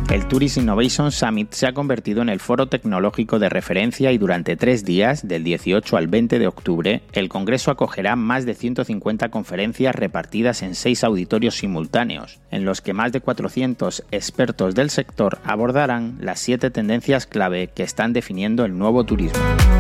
El Tourist Innovation Summit se ha convertido en el foro tecnológico de referencia y durante 3 días, del 18 al 20 de octubre, el Congreso acogerá más de 150 conferencias repartidas en 6 auditorios simultáneos, en los que más de 400 expertos del sector abordarán las 7 tendencias clave que están definiendo el nuevo turismo.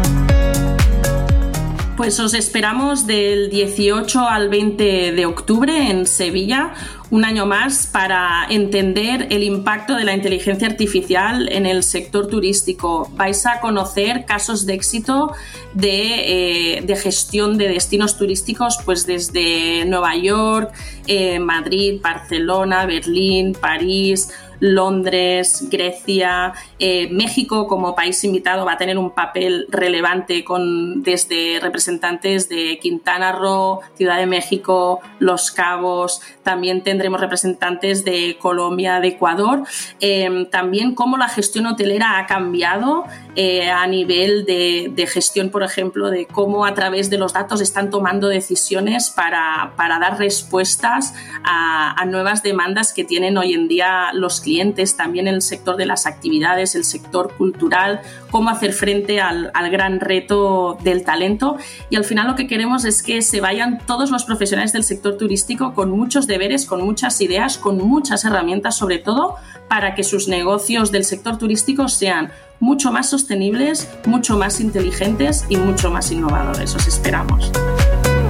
Pues os esperamos del 18 al 20 de octubre en Sevilla, un año más, para entender el impacto de la inteligencia artificial en el sector turístico. Vais a conocer casos de éxito de gestión de destinos turísticos, pues desde Nueva York, Madrid, Barcelona, Berlín, París, Londres, Grecia, México como país invitado va a tener un papel relevante desde representantes de Quintana Roo, Ciudad de México, Los Cabos. También tendremos representantes de Colombia, de Ecuador. También cómo la gestión hotelera ha cambiado a nivel de gestión, por ejemplo, de cómo a través de los datos están tomando decisiones para dar respuestas a nuevas demandas que tienen hoy en día los clientes, también el sector de las actividades, el sector cultural, cómo hacer frente al gran reto del talento. Y al final lo que queremos es que se vayan todos los profesionales del sector turístico con muchos deberes, con muchas ideas, con muchas herramientas, sobre todo para que sus negocios del sector turístico sean mucho más sostenibles, mucho más inteligentes y mucho más innovadores. Os esperamos.